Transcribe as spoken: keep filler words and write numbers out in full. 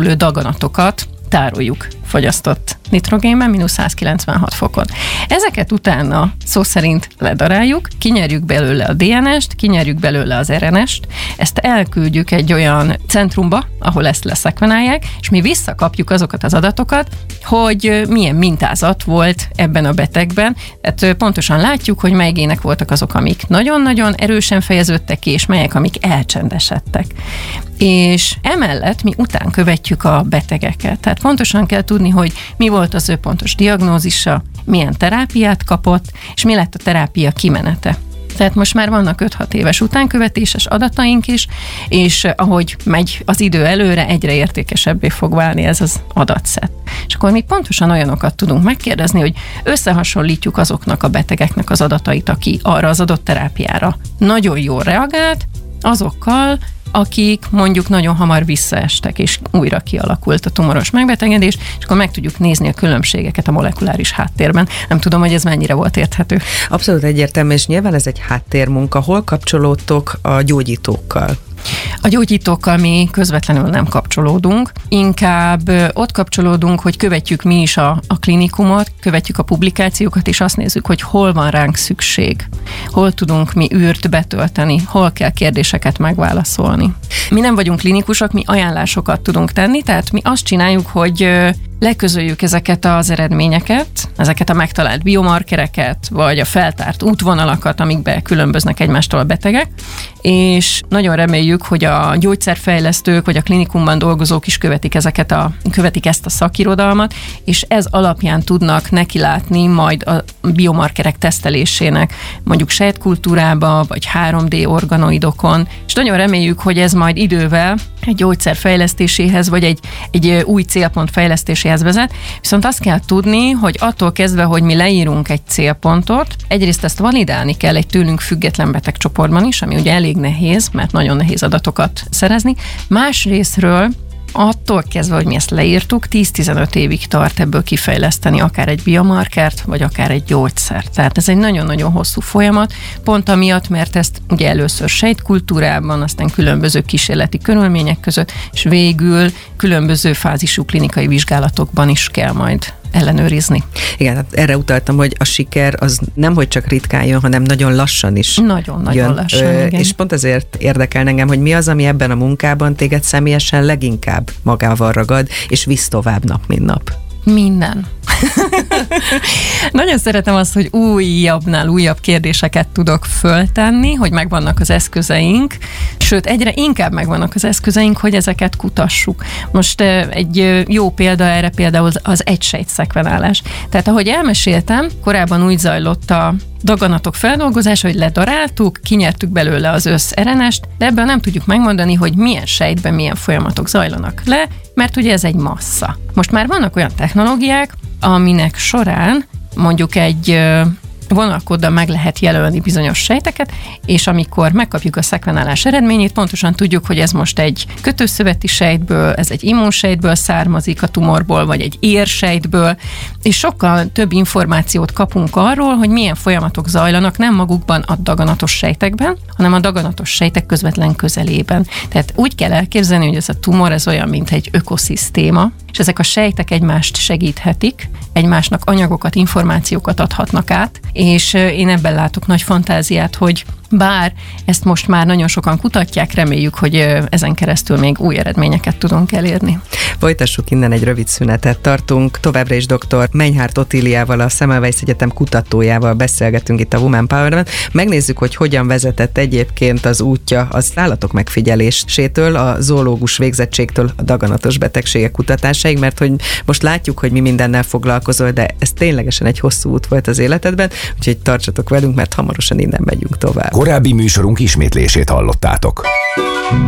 megőrülő daganatokat tároljuk fogyasztott nitrogénben, mínusz száz kilencvenhat fokon. Ezeket utána szó szerint ledaráljuk, kinyerjük belőle a dé en est, kinyerjük belőle az er en est, ezt elküldjük egy olyan centrumba, ahol ezt leszekvenálják, és mi visszakapjuk azokat az adatokat, hogy milyen mintázat volt ebben a betegben. Tehát pontosan látjuk, hogy mely gének voltak azok, amik nagyon-nagyon erősen fejeződtek ki, és melyek, amik elcsendesedtek. És emellett mi után követjük a betegeket. Tehát pontosan kell tudni, hogy mi volt az ő pontos diagnózisa, milyen terápiát kapott, és mi lett a terápia kimenete. Tehát most már vannak öt-hat éves utánkövetéses adataink is, és ahogy megy az idő előre, egyre értékesebbé fog válni ez az adatszett. És akkor mi pontosan olyanokat tudunk megkérdezni, hogy összehasonlítjuk azoknak a betegeknek az adatait, aki arra az adott terápiára nagyon jól reagált, azokkal, akik mondjuk nagyon hamar visszaestek, és újra kialakult a tumoros megbetegedés, és akkor meg tudjuk nézni a különbségeket a molekuláris háttérben. Nem tudom, hogy ez mennyire volt érthető. Abszolút egyértelmű, és nyilván ez egy háttérmunka. Hol kapcsolódtok a gyógyítókkal? A gyógyítókkal mi közvetlenül nem kapcsolódunk, inkább ott kapcsolódunk, hogy követjük mi is a, a klinikumot, követjük a publikációkat, és azt nézzük, hogy hol van ránk szükség, hol tudunk mi űrt betölteni, hol kell kérdéseket megválaszolni. Mi nem vagyunk klinikusok, mi ajánlásokat tudunk tenni, tehát mi azt csináljuk, hogy leközöljük ezeket az eredményeket, ezeket a megtalált biomarkereket, vagy a feltárt útvonalakat, amikbe különböznek egymástól a betegek, és nagyon reméljük, hogy a gyógyszerfejlesztők, vagy a klinikumban dolgozók is követik ezeket a, követik ezt a szakirodalmat, és ez alapján tudnak nekilátni majd a biomarkerek tesztelésének, mondjuk sejtkultúrába, vagy három dé organoidokon, és nagyon reméljük, hogy ez majd idővel egy gyógyszer fejlesztéséhez, vagy egy, egy új célpont fejlesztéséhez vezet. Viszont azt kell tudni, hogy attól kezdve, hogy mi leírunk egy célpontot, egyrészt ezt validálni kell egy tőlünk független betegcsoportban is, ami ugye elég nehéz, mert nagyon nehéz adatokat szerezni. Másrésztről attól kezdve, hogy mi ezt leírtuk, tíz-tizenöt évig tart ebből kifejleszteni akár egy biomarkert, vagy akár egy gyógyszert. Tehát ez egy nagyon-nagyon hosszú folyamat, pont amiatt, mert ezt ugye először sejtkultúrában, aztán különböző kísérleti körülmények között, és végül különböző fázisú klinikai vizsgálatokban is kell majd ellenőrizni. Igen, hát erre utaltam, hogy a siker az nem, hogy csak ritkán jön, hanem nagyon lassan is Nagyon-nagyon lassan, Ö, igen. És pont ezért érdekel engem, hogy mi az, ami ebben a munkában téged személyesen leginkább magával ragad, és visz tovább nap, mint nap. Minden. Nagyon szeretem azt, hogy újabbnál újabb kérdéseket tudok föltenni, hogy megvannak az eszközeink, sőt, egyre inkább megvannak az eszközeink, hogy ezeket kutassuk. Most egy jó példa erre például az egysejtszekvenálás. Tehát ahogy elmeséltem, korábban úgy zajlott a daganatok feldolgozása, hogy ledaráltuk, kinyertük belőle az össz er en est, de ebből nem tudjuk megmondani, hogy milyen sejtben milyen folyamatok zajlanak le, mert ugye ez egy massza. Most már vannak olyan technológiák, aminek során mondjuk egy vonalkóddal meg lehet jelölni bizonyos sejteket, és amikor megkapjuk a szekvenálás eredményét, pontosan tudjuk, hogy ez most egy kötőszöveti sejtből, ez egy immunsejtből származik a tumorból, vagy egy érsejtből, és sokkal több információt kapunk arról, hogy milyen folyamatok zajlanak nem magukban a daganatos sejtekben, hanem a daganatos sejtek közvetlen közelében. Tehát úgy kell elképzelni, hogy ez a tumor ez olyan, mint egy ökoszisztéma, és ezek a sejtek egymást segíthetik, egymásnak anyagokat, információkat adhatnak át, és én ebben látok nagy fantáziát, hogy bár ezt most már nagyon sokan kutatják, reméljük, hogy ezen keresztül még új eredményeket tudunk elérni. Folytassuk innen, egy rövid szünetet tartunk. Továbbra is dr. Menyhárt Otíliával, a Semmelweis Egyetem kutatójával beszélgetünk itt a Woman Power-ben. Megnézzük, hogy hogyan vezetett egyébként az útja az állatok megfigyelésétől, a zoológus végzettségtől a daganatos betegségek kutatásáig, mert hogy most látjuk, hogy mi mindennel foglalkozol, de ez ténylegesen egy hosszú út volt az életedben, úgyhogy tartsatok velünk, mert hamarosan innen megyünk tovább. Korábbi műsorunk ismétlését hallottátok.